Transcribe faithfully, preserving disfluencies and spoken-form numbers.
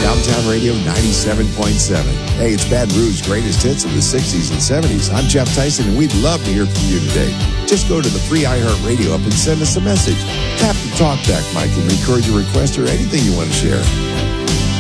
Downtown Radio ninety-seven point seven. Hey, it's Baton Rouge's greatest hits of the sixties and seventies. I'm Jeff Tyson, and we'd love to hear from you today. Just go to the free iHeartRadio app and send us a message. Tap the talkback mic and record your request or anything you want to share.